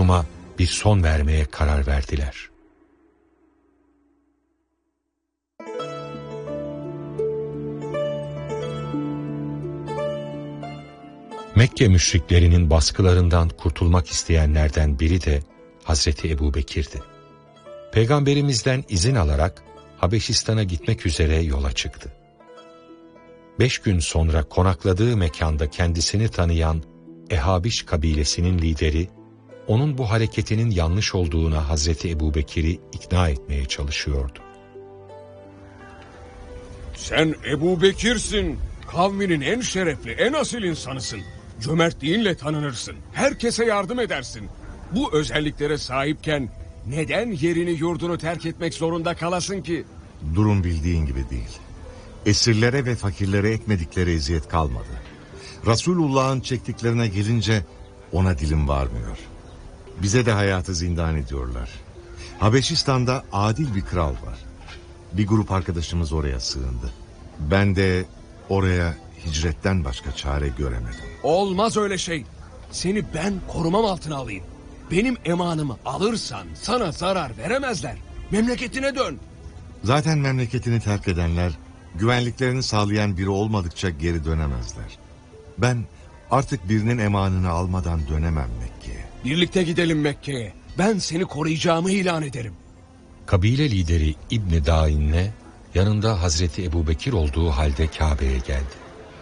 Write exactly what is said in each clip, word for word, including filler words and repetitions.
duruma bir son vermeye karar verdiler. Mekke müşriklerinin baskılarından kurtulmak isteyenlerden biri de Hazreti Ebubekir'di. Peygamberimizden izin alarak Habeşistan'a gitmek üzere yola çıktı. Beş gün sonra konakladığı mekanda kendisini tanıyan Ehabiş kabilesinin lideri, onun bu hareketinin yanlış olduğuna Hazreti Ebubekir'i ikna etmeye çalışıyordu. Sen Ebubekir'sin, kavminin en şerefli, en asil insanısın. Cömertliğinle tanınırsın, herkese yardım edersin. Bu özelliklere sahipken neden yerini yurdunu terk etmek zorunda kalasın ki? Durum bildiğin gibi değil. Esirlere ve fakirlere etmedikleri eziyet kalmadı. Resulullah'ın çektiklerine gelince ona dilim varmıyor. Bize de hayatı zindan ediyorlar. Habeşistan'da adil bir kral var. Bir grup arkadaşımız oraya sığındı. Ben de oraya hicretten başka çare göremedim. Olmaz öyle şey. Seni ben korumam altına alayım. Benim emanımı alırsan sana zarar veremezler. Memleketine dön. Zaten memleketini terk edenler güvenliklerini sağlayan biri olmadıkça geri dönemezler. Ben artık birinin emanını almadan dönemem Mekke'ye. Birlikte gidelim Mekke'ye. Ben seni koruyacağımı ilan ederim. Kabile lideri İbn Dain'le yanında Hazreti Ebubekir olduğu halde Kabe'ye geldi.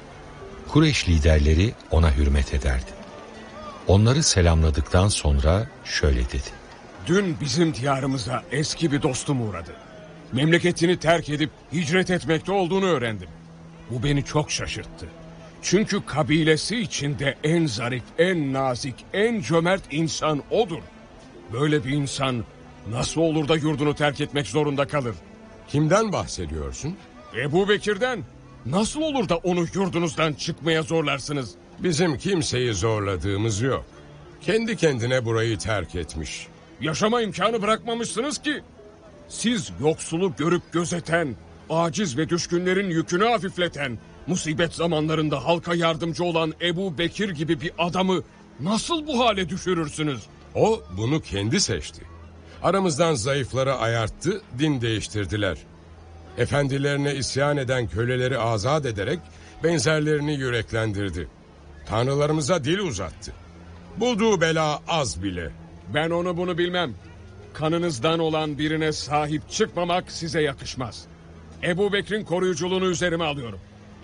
Kureyş liderleri ona hürmet ederdi. Onları selamladıktan sonra şöyle dedi. Dün bizim diyarımıza eski bir dostum uğradı. Memleketini terk edip hicret etmekte olduğunu öğrendim. Bu beni çok şaşırttı. Çünkü kabilesi içinde en zarif, en nazik, en cömert insan odur. Böyle bir insan nasıl olur da yurdunu terk etmek zorunda kalır? Kimden bahsediyorsun? Ebubekir'den. Nasıl olur da onu yurdunuzdan çıkmaya zorlarsınız? Bizim kimseyi zorladığımız yok. Kendi kendine burayı terk etmiş. Yaşama imkanı bırakmamışsınız ki. Siz yoksulu görüp gözeten, aciz ve düşkünlerin yükünü hafifleten, musibet zamanlarında halka yardımcı olan Ebubekir gibi bir adamı nasıl bu hale düşürürsünüz? O bunu kendi seçti. Aramızdan zayıfları ayarttı, din değiştirdiler. Efendilerine isyan eden köleleri azat ederek benzerlerini yüreklendirdi. Tanrılarımıza dil uzattı. Bulduğu bela az bile. Ben onu bunu bilmem. Kanınızdan olan birine sahip çıkmamak size yakışmaz. Ebubekir'in koruyuculuğunu üzerime alıyorum.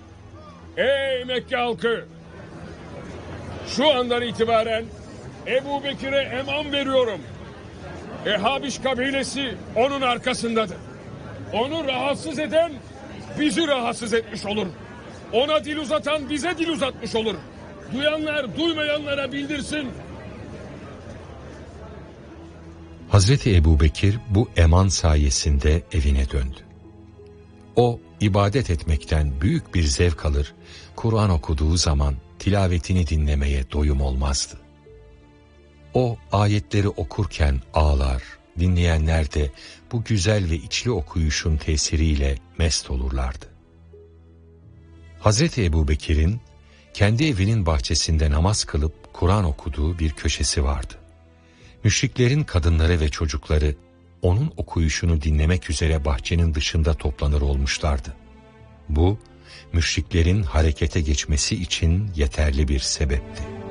Ey Mekke halkı! Şu andan itibaren Ebubekir'e eman veriyorum. Ehabiş kabilesi onun arkasındadır. Onu rahatsız eden bizi rahatsız etmiş olur. Ona dil uzatan bize dil uzatmış olur. Duyanlar duymayanlara bildirsin. Hazreti Ebubekir bu eman sayesinde evine döndü. O ibadet etmekten büyük bir zevk alır, Kur'an okuduğu zaman tilavetini dinlemeye doyum olmazdı. O ayetleri okurken ağlar, dinleyenler de bu güzel ve içli okuyuşun tesiriyle mest olurlardı. Hazreti Ebubekir'in kendi evinin bahçesinde namaz kılıp Kur'an okuduğu bir köşesi vardı. Müşriklerin kadınları ve çocukları onun okuyuşunu dinlemek üzere bahçenin dışında toplanır olmuşlardı. Bu, müşriklerin harekete geçmesi için yeterli bir sebepti.